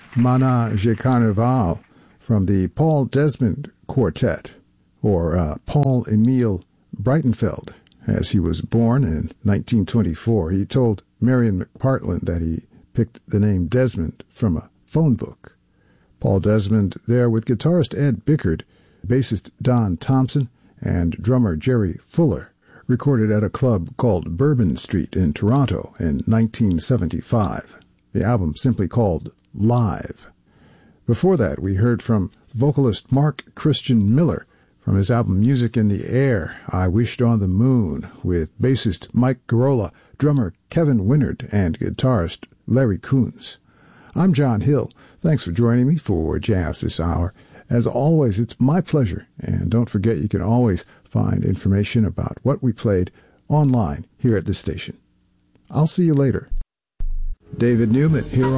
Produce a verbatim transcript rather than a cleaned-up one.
Manage Carnaval from the Paul Desmond Quartet, or uh, Paul Emile Breitenfeld, as he was born in nineteen twenty-four. He told Marion McPartland that he picked the name Desmond from a phone book. Paul Desmond there with guitarist Ed Bickard, bassist Don Thompson, and drummer Jerry Fuller, recorded at a club called Bourbon Street in Toronto in nineteen seventy-five. The album simply called Live. Before that, we heard from vocalist Mark Christian Miller from his album Music in the Air, I Wished on the Moon, with bassist Mike Garola, drummer Kevin Winnard, and guitarist Larry Coons. I'm John Hill. Thanks for joining me for Jazz this hour. As always, it's my pleasure, and don't forget you can always find information about what we played online here at this station. I'll see you later. David Newman here on